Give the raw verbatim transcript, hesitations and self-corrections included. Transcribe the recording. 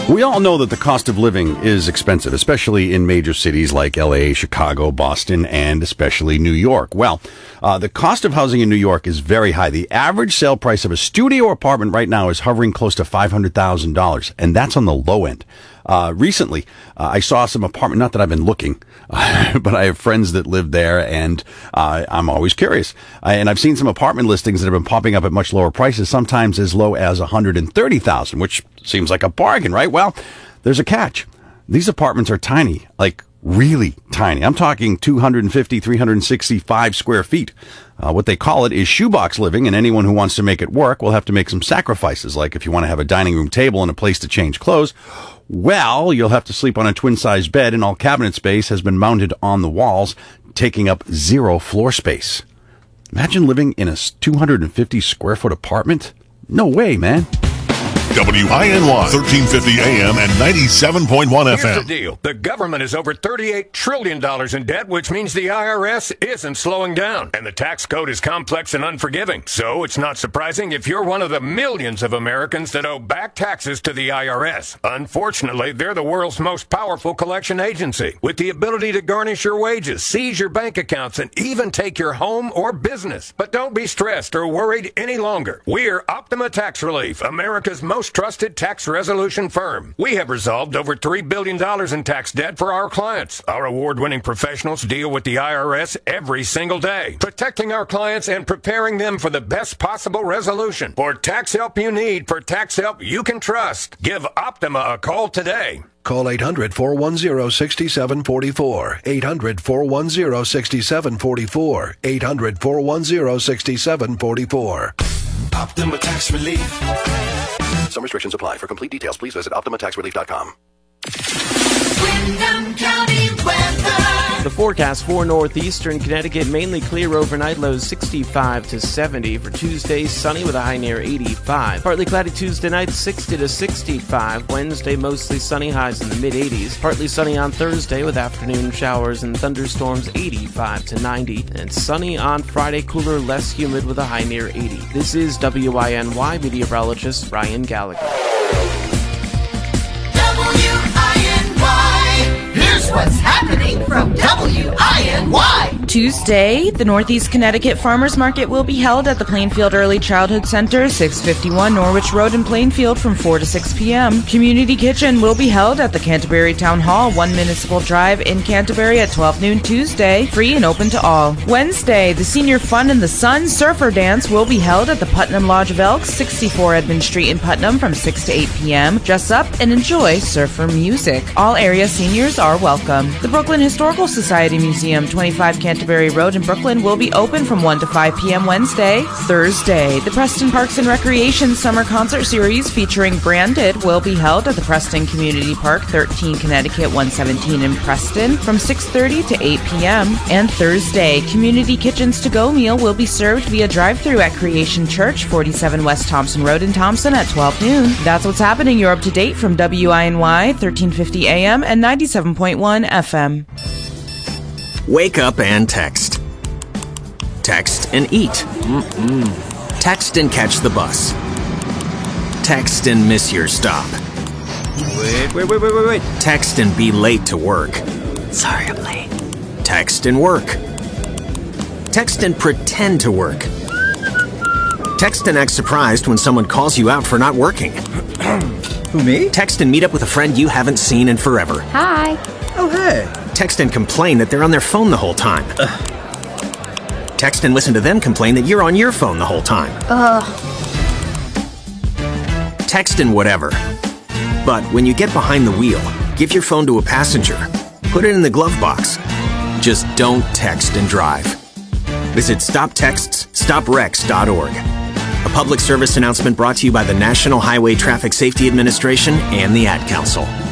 We all know that the cost of living is expensive, especially in major cities like L A, Chicago, Boston, and especially New York. Well, uh, the cost of housing in New York is very high. The average sale price of a studio apartment right now is hovering close to five hundred thousand dollars, and that's on the low end. Uh, recently, uh, I saw some apartment, not that I've been looking, uh, but I have friends that live there, and uh, I'm always curious. Uh, and I've seen some apartment listings that have been popping up at much lower prices, sometimes as low as one hundred thirty thousand dollars, which seems like a bargain, right? Well, there's a catch. These apartments are tiny, like really tiny. I'm talking two hundred fifty, three hundred sixty-five square feet. Uh, what they call it is shoebox living, and anyone who wants to make it work will have to make some sacrifices, like if you want to have a dining room table and a place to change clothes, well, you'll have to sleep on a twin-size bed, and all cabinet space has been mounted on the walls, taking up zero floor space. Imagine living in a two hundred fifty square foot apartment? No way, man. W I N Y, thirteen fifty A M and ninety-seven point one F M. Here's the deal. The government is over thirty-eight trillion dollars in debt, which means the I R S isn't slowing down. And the tax code is complex and unforgiving. So it's not surprising if you're one of the millions of Americans that owe back taxes to the I R S. Unfortunately, they're the world's most powerful collection agency, with the ability to garnish your wages, seize your bank accounts, and even take your home or business. But don't be stressed or worried any longer. We're Optima Tax Relief, America's most trusted tax resolution firm. We have resolved over three billion dollars in tax debt for our clients. Our award-winning professionals deal with the I R S every single day, protecting our clients and preparing them for the best possible resolution. For tax help you need, for tax help you can trust, give Optima a call today. Call eight hundred, four one zero, six seven four four. eight hundred, four one zero, six seven four four. eight hundred, four one zero, six seven four four. Optima Tax Relief. Some restrictions apply. For complete details, please visit optima tax relief dot com. Windham County weather. The forecast for northeastern Connecticut, mainly clear overnight, lows sixty-five to seventy. For Tuesday, sunny with a high near eighty-five. Partly cloudy Tuesday night, sixty to sixty-five. Wednesday, mostly sunny, highs in the mid-eighties. Partly sunny on Thursday with afternoon showers and thunderstorms, eighty-five to ninety. And sunny on Friday, cooler, less humid with a high near eighty. This is W I N Y meteorologist Ryan Gallagher. W I N Y. Here's what's happening from W I N Y. Tuesday, the Northeast Connecticut Farmers Market will be held at the Plainfield Early Childhood Center, six fifty-one Norwich Road in Plainfield from four to six p.m. Community Kitchen will be held at the Canterbury Town Hall, one Municipal Drive in Canterbury at twelve noon Tuesday, free and open to all. Wednesday, the Senior Fun in the Sun Surfer Dance will be held at the Putnam Lodge of Elks, sixty-four Edmund Street in Putnam from six to eight p.m. Dress up and enjoy surfer music. All area seniors are welcome. The Brooklyn Historical Society Museum, twenty-five Canterbury Road in Brooklyn, will be open from one to five p.m. Wednesday. Thursday, the Preston Parks and Recreation Summer Concert Series featuring Branded will be held at the Preston Community Park, thirteen Connecticut, one seventeen in Preston from six thirty to eight p.m. And Thursday, Community Kitchens To Go meal will be served via drive-thru at Creation Church, forty-seven West Thompson Road in Thompson at twelve noon. That's what's happening. You're up to date from W I N Y, thirteen fifty A M and ninety-seven point one F M. Wake up and text. Text and eat. Mm-mm. Text and catch the bus. Text and miss your stop. Wait, wait, wait, wait, wait, wait. Text and be late to work. Sorry, I'm late. Text and work. Text and pretend to work. Text and act surprised when someone calls you out for not working. Who, me? Text and meet up with a friend you haven't seen in forever. Hi. Oh, hey. Text and complain that they're on their phone the whole time. Ugh. Text and listen to them complain that you're on your phone the whole time. Ugh. Text and whatever. But when you get behind the wheel, give your phone to a passenger. Put it in the glove box. Just don't text and drive. Visit stop texts stop wrecks dot org. A public service announcement brought to you by the National Highway Traffic Safety Administration and the Ad Council.